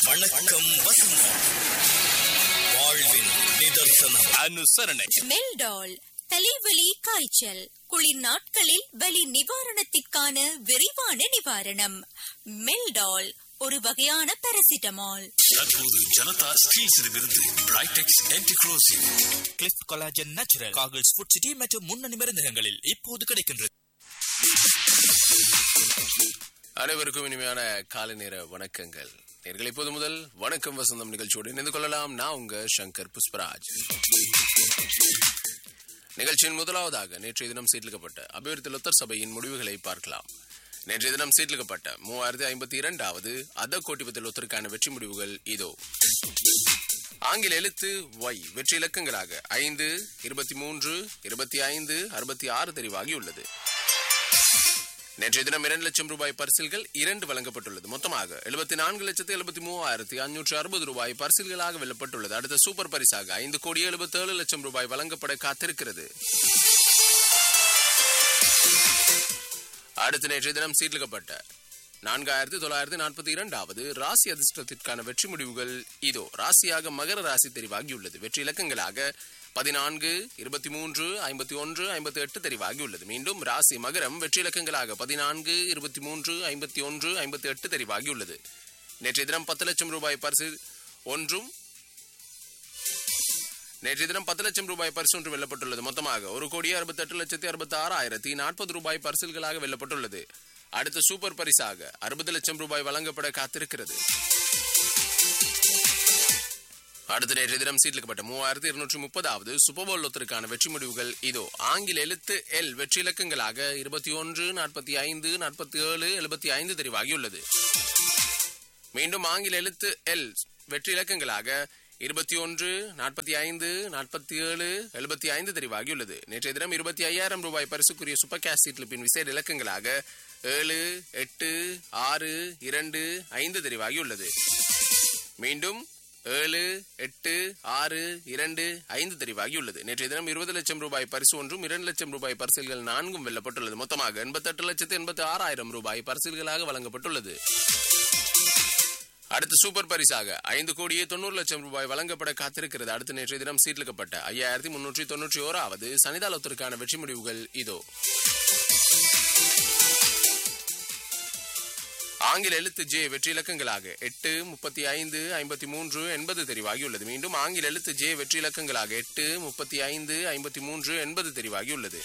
வணக்கம் வசந்தம். வாழ்வின் நிதர்சனம். அனுசரணை. மெல்டால் தலைவலி காய்ச்சல் குளிர் நாட்களில் வலி நிவாரணத்திற்கான விரைவான நிவாரணம். மெல்டால் ஒரு வகையான பாராசிட்டமால். தற்போது Janata ஸ்டீல்ஸிடமிருந்து பிரைடெக்ஸ் anticorrosive, கிளிஃப்ட் collagen natural, காகிள்ஸ் food city மற்றும் முன்னணி மருந்தகங்களில் இப்போது கிடைக்கின்றது. அனைவருக்கும் இனிமையான காலை நேர வணக்கங்கள். நேர்கள் இப்போது முதல் வணக்கம் வசந்தம் நிகழ்ச்சியோடு இணைந்து கொள்ளலாம். நான் உங்க சங்கர் புஷ்பராஜ். நிகழ்ச்சியின் முதலாவதாக நேற்றைய தினம் சீட்லிக்கப்பட்ட அபிவிருத்தி லொத்தர் சபையின் முடிவுகளை பார்க்கலாம். நேற்றைய தினம் சீட்லிக்கப்பட்ட 3052வது அத கோட்டிபத்தில் லொத்தருக்கான வெற்றி முடிவுகள் இதோ. ஆங்கில எழுத்து Y வெற்றி இலக்கங்களாக 5, 23, 25, 66 தெரிவாகியுள்ளது. நேற்றைய தினம் 2 லட்சம் ரூபாய் பரிசில்கள் 2 வழங்கப்பட்டுள்ளது. மொத்தமாக 74,73,560 ரூபாய் பரிசில்களாக வெல்லப்பட்டுள்ளது. அடுத்த சூப்பர் பரிசாக 5,77,00,000 ரூபாய் வழங்கப்பட காத்திருக்கிறது. அடுத்த நேற்றைய தினம் சீட்லிக்கப்பட்ட 4942வது ராசி அதிர்ஷ்டத்திற்கான வெற்றி முடிவுகள் இதோ. ராசியாக மகர ராசி தெரிவாகியுள்ளது. வெற்றி இலக்கங்களாக 14, 23, 51, 58 தெரிவாகியுள்ளது. மீண்டும் ராசி மகரம் வெற்றி இலக்கங்களாக 14, 23, 51, 58 தெரிவாகியுள்ளது. நேற்றைய தினம் 10 லட்சம் ரூபாய் பரிசு ஒன்றும் வெல்லப்பட்டுள்ளது. மொத்தமாக 1,68,66,040 ரூபாய் பரிசில்களாக வெல்லப்பட்டுள்ளது. அடுத்த சூப்பர் பரிசாக 60 லட்சம் ரூபாய் வழங்கப்பட காத்திருக்கிறது. அடுத்த நேற்றைய தினம் சீட்லிக்கப்பட்ட 3230வது சூப்பர்போல் லொத்தருக்கான வெற்றி முடிவுகள் இதோ. ஆங்கில எழுத்து L வெற்றி இலக்கங்களாக 21, 45, 47, 75 தெரிவாகியுள்ளது. மீண்டும் ஆங்கில எழுத்து L வெற்றி இலக்கங்களாக 21, 45, 47, 75 தெரிவாகியுள்ளது. நேற்றைய தினம் 25,000 ரூபாய் பரிசுக்குரிய சூப்பர் கேஷ் சீட்லிப்பின் விசேட இலக்கங்களாக 7, 8, 6, 2, 5 தெரிவாகியுள்ளது. மீண்டும் 7, 8, 6, 2, 5 தெரிவாகியுள்ளது. நேற்றைய தினம் 20 லட்சம் ரூபாய் பரிசு ஒன்றும் 2 லட்சம் ரூபாய் பரிசில்கள் 4 வெல்லப்பட்டுள்ளது. மொத்தமாக 88,86,000 ரூபாய் பரிசில்களாக வழங்கப்பட்டுள்ளது. அடுத்த சூப்பர் பரிசாக 5,90,00,000 ரூபாய் வழங்கப்பட காத்திருக்கிறது. அடுத்த நேற்றைய தினம் சீட்லிக்கப்பட்ட 5,391வது சனிதாலத்திற்கான வெற்றி முடிவுகள் இதோ. ஆங்கில எழுத்து J வெற்றி இலக்கங்களாக 8, 35, 53, 80 தெரிவாகியுள்ளது. மீண்டும் ஆங்கில எழுத்து J வெற்றி இலக்கங்களாக 8, 35, 53, 80 தெரிவாகியுள்ளது.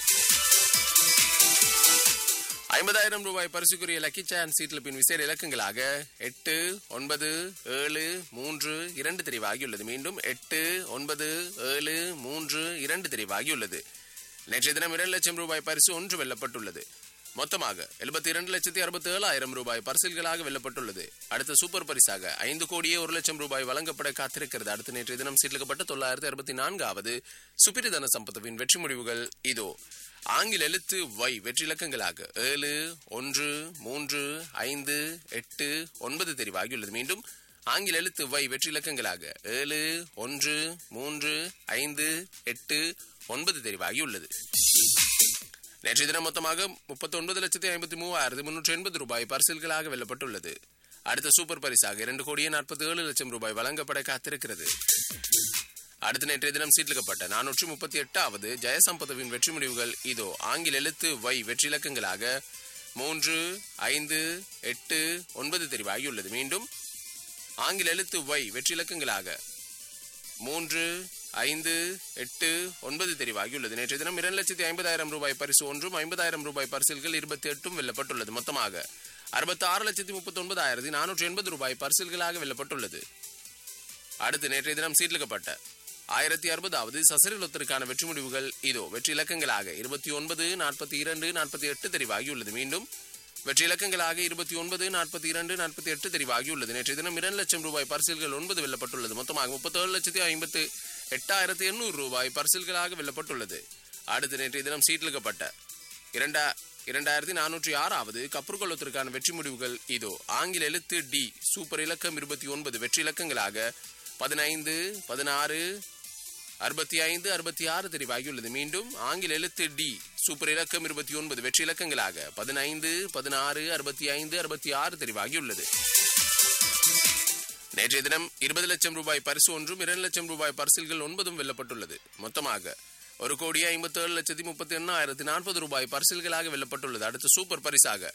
50,000 ரூபாய் பரிசுக்குரிய லக்கி சான்ஸ் சீட்லிப்பின் விசேட இலக்கங்களாக 8, 9, 7, 3, 2 தெரிவாகியுள்ளது. மீண்டும் 8, 9, 7, 3, 2 தெரிவாகியுள்ளது. நேற்றைய தினம் 2 லட்சம் ரூபாய் பரிசு ஒன்று வெல்லப்பட்டுள்ளது. மொத்தமாக 72,67,000 ரூபாய் பரிசில்களாக வெல்லப்பட்டுள்ளது. அடுத்த சூப்பர் பரிசாக 5,01,00,000 ரூபாய் வழங்கப்பட காத்திருக்கிறது. அடுத்த நேற்றைய தினம் சீட்லிக்கப்பட்ட 964வது சுப்பிரதன சம்பத்துவின் வெற்றி முடிவுகள் இதோ. ஆங்கில எழுத்து Y வெற்றி இலக்கங்களாக 7, 1, 3, 5, 8, 9 தெரிவாகியுள்ளது. மீண்டும் ஆங்கில எழுத்து Y வெற்றி இலக்கங்களாக 7, 1, 3, 5, 8, 9 தெரிவாகியுள்ளது. நேற்றைய தினம் மொத்தமாக 39,53,380 ரூபாய் பரிசில்களாக வெல்லப்பட்டுள்ளது. அடுத்த சூப்பர் பரிசாக 2,47,00,000 ரூபாய் வழங்கப்பட காத்திருக்கிறது. அடுத்த நேற்றைய தினம் சீட்லிக்கப்பட்ட 438வது ஜெயசம்பதவின் வெற்றி முடிவுகள் இதோ. ஆங்கில எழுத்து Y வெற்றி இலக்கங்களாக 3, 5, 8, 9 தெரிவாகியுள்ளது. மீண்டும் ஆங்கில எழுத்து Y வெற்றி இலக்கங்களாக 3, 5, 8, 9 தெரிவாகியுள்ளது. நேற்றைய தினம் 2,50,000 ரூபாய் பரிசு ஒன்றும் 50,000 ரூபாய் பரிசில்கள் 28 வெல்லப்பட்டுள்ளது. மொத்தமாக 66,39,480 ரூபாய் பரிசில்களாக வெல்லப்பட்டுள்ளது. அடுத்து நேற்றைய தினம் சீட்லிக்கப்பட்ட 1060வது சசரிலொத்தருக்கான வெற்றி முடிவுகள் இதோ. வெற்றி இலக்கங்களாக 29, 42, 48 தெரிவாகியுள்ளது. மீண்டும் வெற்றி இலக்கங்களாக 29, 42, 48 தெரிவாகியுள்ளது. நேற்றைய தினம் 2 லட்சம் ரூபாய் பரிசில்கள் 9 வெல்லப்பட்டுள்ளது. மொத்தமாக 37,58,800 ரூபாய் பரிசில்களாக வெல்லப்பட்டுள்ளது. அடுத்து நேற்றைய தினம் சீட்லிக்கப்பட்ட 2,406வது கப்புர்கொள்ளத்திற்கான வெற்றி முடிவுகள் இதோ. ஆங்கில எழுத்து D சூப்பர் இலக்கம் 29 வெற்றி இலக்கங்களாக 15, 16, 65, 66 தெரிவாகியுள்ளது. மீண்டும் ஆங்கில எழுத்து D சூப்பர் இலக்கம் 29 வெற்றி இலக்கங்களாக 15, 16, 65, 66 தெரிவாகியுள்ளது. நேற்றைய தினம் 20 லட்சம் ரூபாய் பரிசு ஒன்றும் 2 லட்சம் ரூபாய் பரிசில்கள் 9 வெல்லப்பட்டுள்ளது. மொத்தமாக 1,57,38,40 ரூபாய் பரிசில்களாக வெல்லப்பட்டுள்ளது. அடுத்து சூப்பர் பரிசாக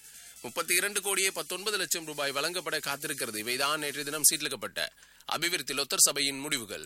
32,19 லட்சம் ரூபாய் வழங்கப்பட காத்திருக்கிறது. இவைதான் நேற்றைய தினம் சீட்லிக்கப்பட்ட அபிவிருத்தி லொத்தர் சபையின் முடிவுகள்.